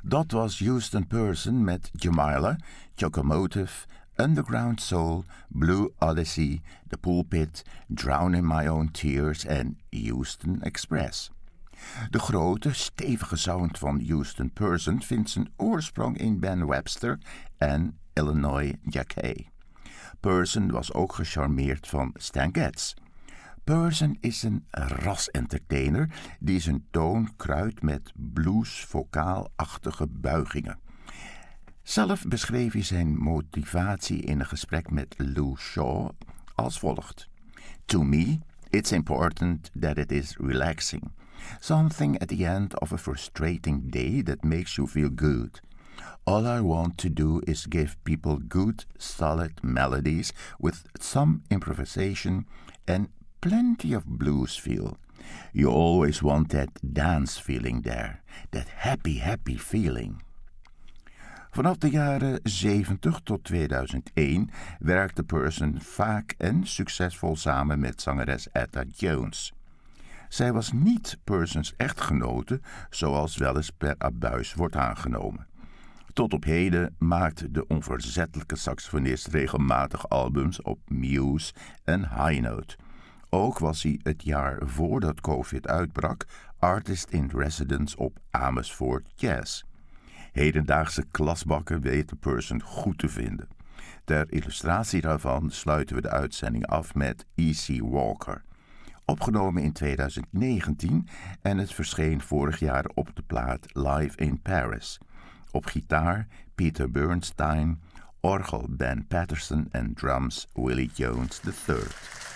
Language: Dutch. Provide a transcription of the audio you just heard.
Dat was Houston Person met Jamila, Chocomotive, Underground Soul, Blue Odyssey, The Pulpit, Drown in My Own Tears en Houston Express. De grote, stevige sound van Houston Person vindt zijn oorsprong in Ben Webster en Illinois Jacquet. Person was ook gecharmeerd van Stan Getz. Person is een ras-entertainer die zijn toon kruidt met blues-vocaalachtige buigingen. Zelf beschreef hij zijn motivatie in een gesprek met Lou Shaw als volgt. To me, it's important that it is relaxing. Something at the end of a frustrating day that makes you feel good. All I want to do is give people good, solid melodies with some improvisation and plenty of blues feel. You always want that dance feeling there, that happy feeling. Vanaf de jaren 70 tot 2001 werkte Person vaak en succesvol samen met zangeres Etta Jones. Zij was niet Persons echtgenote, zoals wel eens per abuis wordt aangenomen. Tot op heden maakt de onverzettelijke saxofonist regelmatig albums op Muse en High Note. Ook was hij het jaar voordat COVID uitbrak artist in residence op Amersfoort Jazz. Hedendaagse klasbakken weten Person goed te vinden. Ter illustratie daarvan sluiten we de uitzending af met E.C. Walker. Opgenomen in 2019 en het verscheen vorig jaar op de plaat Live in Paris. Op gitaar Peter Bernstein, orgel Ben Patterson en drums Willie Jones III.